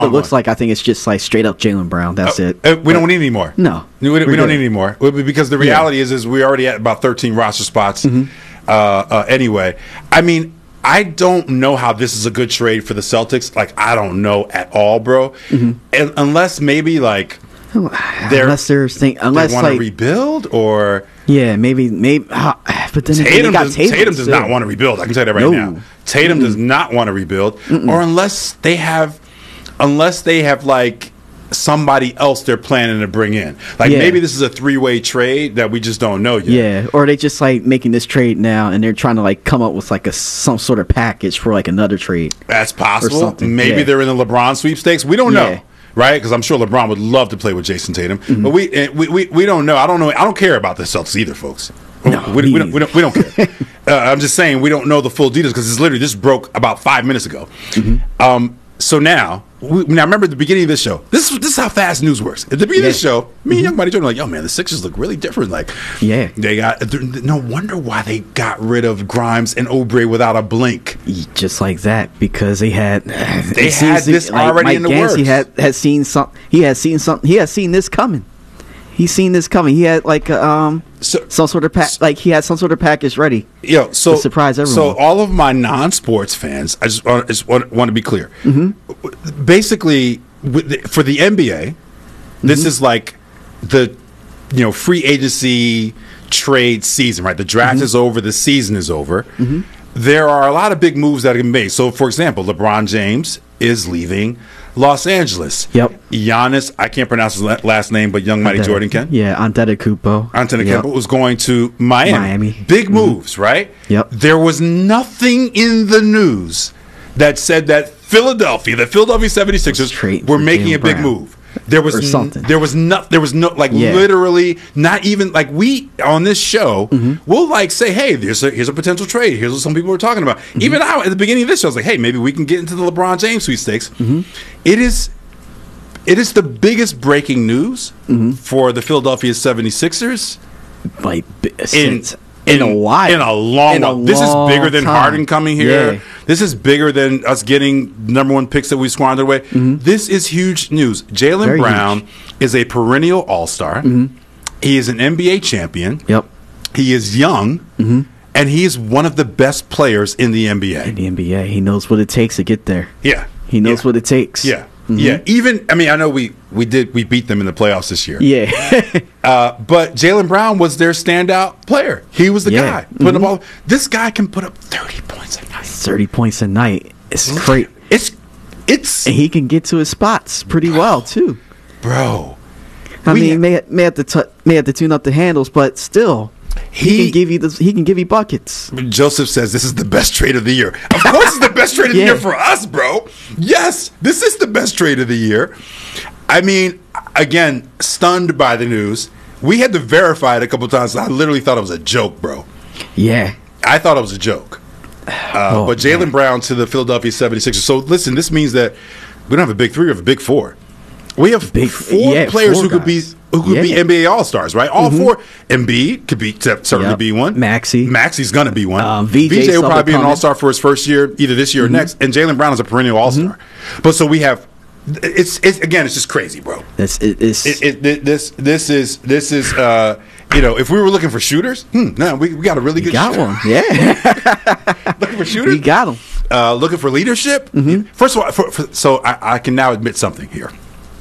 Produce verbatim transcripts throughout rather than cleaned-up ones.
it looks like, I think it's just like straight up Jaylen Brown. That's uh, it. Uh, we but, don't need any more. No. We, we don't good. need any more. Because the reality yeah. is, is we're already at about thirteen roster spots mm-hmm. uh, uh, anyway. I mean, I don't know how this is a good trade for the Celtics. Like, I don't know at all, bro. Mm-hmm. And unless maybe, like, they're, unless there's think, unless they want to like, rebuild or... Yeah, maybe, maybe, uh, but then Tatum, got does, Tatum, Tatum does not want to rebuild. I can tell you that right no. now. Tatum Mm-mm. does not want to rebuild, Mm-mm. or unless they have, unless they have like somebody else they're planning to bring in. Like yeah. maybe this is a three-way trade that we just don't know yet. Yeah, or they just like making this trade now, and they're trying to like come up with like a some sort of package for like another trade. That's possible. Maybe yeah. they're in the LeBron sweepstakes. We don't know. Yeah. Right, because I'm sure LeBron would love to play with Jason Tatum, mm-hmm. but we, we we we don't know. I don't know. I don't care about the Celtics either, folks. No, we, we, don't, we don't. We don't care. uh, I'm just saying we don't know the full details because it's literally this broke about five minutes ago. Mm-hmm. Um, so now, we, now remember at the beginning of this show. This is this is how fast news works. At the beginning yeah. of the show, me mm-hmm. and Young Mighty Jordan were like, "Yo, man, the Sixers look really different." Like, yeah, they got. No wonder why they got rid of Grimes and Oubre without a blink. Just like that, because they had they had this like already Mike in the Gantz, works. He had had seen some. He had seen something. He had seen this coming. He's seen this coming. He had like um so, some sort of pack, like he had some sort of package ready. Yo, so to surprise everyone. So all of my non-sports fans, I just want, just want, want to be clear. Mm-hmm. Basically, for the N B A, this mm-hmm. is like the you know free agency trade season, right? The draft mm-hmm. is over, the season is over. Mm-hmm. There are a lot of big moves that have been made. So, for example, LeBron James is leaving Los Angeles. Yep. Giannis, I can't pronounce his last name, but Young Mighty Antetokounmpo. Jordan can. Yeah, Antetokounmpo. Antetokounmpo yep. was going to Miami. Miami. Big mm-hmm. moves, right? Yep. There was nothing in the news that said that Philadelphia, the Philadelphia seventy-sixers, were making Jaylen a big Brown. move. There was or something. N- there was no there was no like yeah. literally not even like we on this show mm-hmm. we'll like say, hey, there's a here's a potential trade. Here's what some people were talking about. Mm-hmm. Even now at the beginning of this show, I was like, hey, maybe we can get into the LeBron James sweepstakes. Mm-hmm. It is it is the biggest breaking news mm-hmm. for the Philadelphia seventy-sixers like in since in, in a while. In a long in while. A this long is bigger than time. Harden coming here. Yeah. This is bigger than us getting number one picks that we squandered away. Mm-hmm. This is huge news. Jaylen Brown huge. is a perennial all-star. Mm-hmm. He is an N B A champion. Yep. He is young. Mm-hmm. And he is one of the best players in the N B A. In the N B A. He knows what it takes to get there. Yeah. He knows yeah. what it takes. Yeah. Mm-hmm. Yeah, even I mean, I know we we did we beat them in the playoffs this year. Yeah, uh, but Jaylen Brown was their standout player. He was the yeah. guy putting mm-hmm. the ball. This guy can put up thirty points a night. Thirty points a night. It's great. It's it's and he can get to his spots pretty bro, well too, bro. I mean, may may have to t- may have to tune up the handles, but still. He, he can give you the, he can give you buckets. Joseph says this is the best trade of the year. Of course, it's the best trade of yeah. the year for us, bro. Yes, this is the best trade of the year. I mean, again, stunned by the news. We had to verify it a couple times. I literally thought it was a joke, bro. Yeah, I thought it was a joke. Uh, oh, but Jaylen Brown to the Philadelphia seventy-sixers. So listen, this means that we don't have a big three; we have a big four. We have big, four yeah, players four who could be who could yeah. be N B A All-Stars, right? All mm-hmm. four. Embiid could be certainly yep. be one. Maxey, Maxey's gonna be one. Um, V J, V J will probably be an All-Star for his first year, either this year mm-hmm. or next. And Jaylen Brown is a perennial All-Star. Mm-hmm. But so we have. It's it's again. It's just crazy, bro. That's it, it's it, it, it, this this is this is uh, you know if we were looking for shooters, hmm, no, we, we got a really good. Got shooter. one, yeah. Looking for shooters, we got them. Uh, looking for leadership. Mm-hmm. First of all, for, for, so I, I can now admit something here.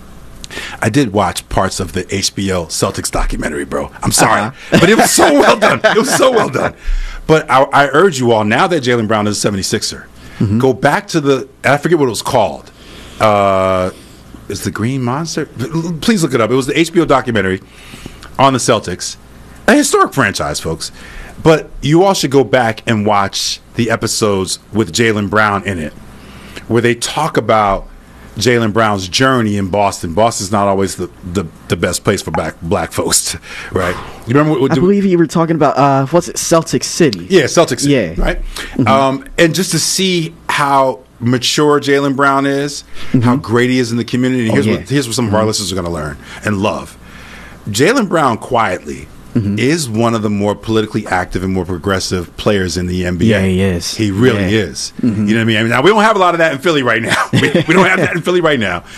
I did watch parts of the H B O Celtics documentary, bro. I'm sorry, uh-huh. but it was so well done. It was so well done. But I, I urge you all, now that Jaylen Brown is a seventy-sixer, mm-hmm. go back to the, I forget what it was called. Uh, is the Green Monster? Please look it up. It was the H B O documentary on the Celtics. A historic franchise, folks. But you all should go back and watch the episodes with Jaylen Brown in it, where they talk about Jaylen Brown's journey in Boston. Boston's not always the, the, the best place for black black folks, right? You remember? What, what, I believe you were talking about uh, what's it, Celtic City? Yeah, Celtic City. Yeah, right. Mm-hmm. Um, and just to see how mature Jaylen Brown is, mm-hmm. how great he is in the community. And here's, oh, yeah. what, here's what some of our mm-hmm. listeners are going to learn and love. Jaylen Brown quietly mm-hmm. is one of the more politically active and more progressive players in the N B A. Yeah, he is. He really yeah. is. Mm-hmm. You know what I mean? I mean? Now, we don't have a lot of that in Philly right now. we, we don't have that in Philly right now.